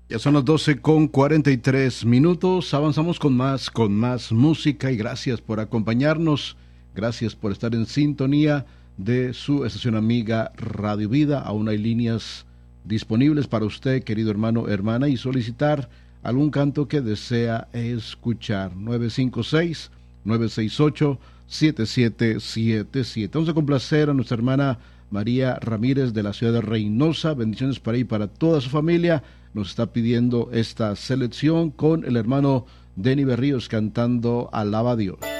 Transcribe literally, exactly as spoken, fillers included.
Ya son las doce con cuarenta y tres minutos. Avanzamos con más, con más música y gracias por acompañarnos. Gracias por estar en sintonía de su estación amiga Radio Vida. Aún hay líneas disponibles para usted, querido hermano, hermana, y solicitar algún canto que desea escuchar. nueve cinco seis, nueve seis ocho, siete siete siete siete. Vamos a complacer a nuestra hermana María Ramírez de la ciudad de Reynosa. Bendiciones para ella y para toda su familia. Nos está pidiendo esta selección con el hermano Denny Berríos cantando Alaba a Dios.